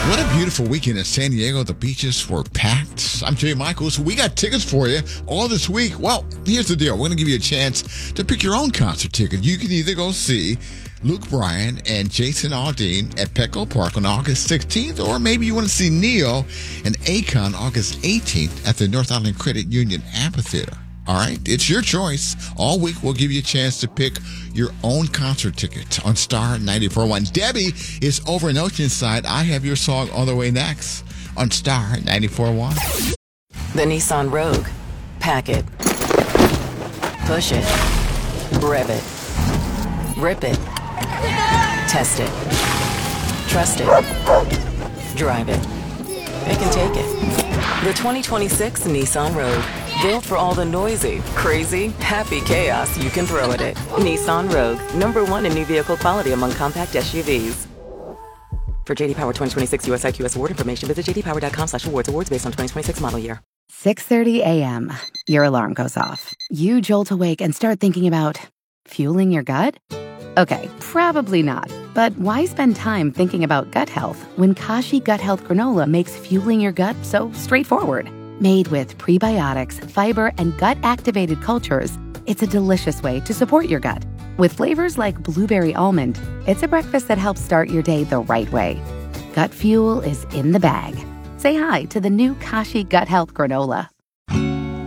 What a beautiful weekend in San Diego. The beaches were packed. I'm Jay Michaels. We got tickets for you all this week. Well, here's the deal. We're going to give you a chance to pick your own concert ticket. You can either go see Luke Bryan and Jason Aldean at Petco Park on August 16th, or maybe you want to see Neo and Akon August 18th at the North Island Credit Union Amphitheater. All right, it's your choice. All week, we'll give you a chance to pick your own concert ticket on Star 94.1. Debbie is over in Oceanside. I have your song on the way next on Star 94.1. The Nissan Rogue. Pack it. Push it. Rev it. Rip it. Test it. Trust it. Drive it. It can take it. The 2026 Nissan Rogue. Built for all the noisy, crazy, happy chaos you can throw at it. Nissan Rogue, #1 in new vehicle quality among compact SUVs. For JD Power 2026 US IQS award information, visit jdpower.com/awards. Awards based on 2026 model year. 6:30 a.m. Your alarm goes off. You jolt awake and start thinking about fueling your gut? Okay, probably not. But why spend time thinking about gut health when Kashi Gut Health Granola makes fueling your gut so straightforward? Made with prebiotics, fiber, and gut-activated cultures, it's a delicious way to support your gut. With flavors like blueberry almond, it's a breakfast that helps start your day the right way. Gut fuel is in the bag. Say hi to the new Kashi Gut Health Granola.